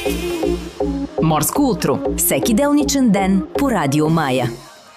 Морско утро. Всеки делничен ден по Радио Мая.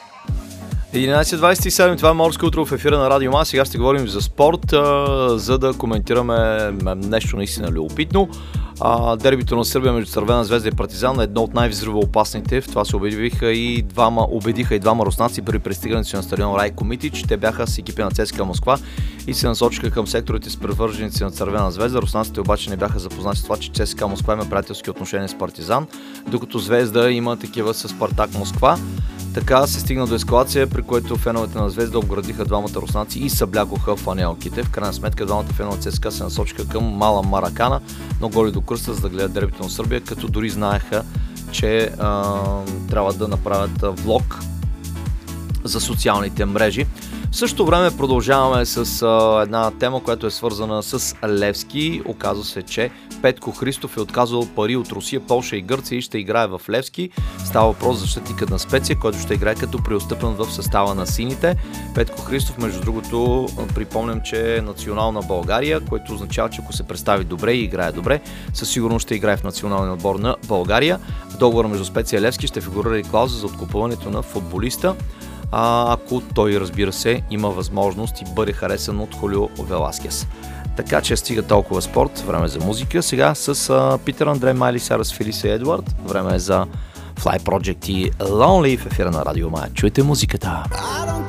11:27, това е Морско утро в ефира на Радио Мая. Сега ще говорим за спорт, за да коментираме нещо наистина любопитно. Дербито на Сърбия между Цървена звезда и Партизан е едно от най-взривоопасните. В това се убедиха и двама руснаци при пристигането си на стадион Райко Митич. Те бяха с екипи на ЦСКА Москва и се насочиха към секторите с привърженици на Цървена звезда. Руснаците обаче не бяха запознати с това, че ЦСКА Москва има приятелски отношения с Партизан, докато Звезда има такива с Спартак Москва. Така се стигна до ескалация, при което феновете на Звезда обградиха двамата руснаци и съблякоха фанелките. В крайна сметка двамата фенове на ЦСКА се насочиха към Мала Маракана, но голи до кръста, за да гледат дербито на Сърбия, като дори знаеха, че трябва да направят влог за социалните мрежи. В същото време продължаваме с една тема, която е свързана с Левски. Оказва се, че Петко Христов е отказал пари от Русия, Полша и Гърция и ще играе в Левски. Става въпрос за защитникът на Специя, който ще играе като преотстъпен в състава на сините. Петко Христов, между другото, припомням, че е национал на България, което означава, че ако се представи добре и играе добре, със сигурност ще играе в националния отбор на България. В договора между Специя и Левски ще фигурира и клауза за откупуването на футболиста, ако той, разбира се, има възможност и бъде харесан от Хулио Веласкес. Така че стига толкова спорт, време за музика. Сега с Питър Андре, Майли Сайръс, Фелис и Едуард. Време е за Fly Project и Lonely в ефира на Радио Мая. Чуйте музиката!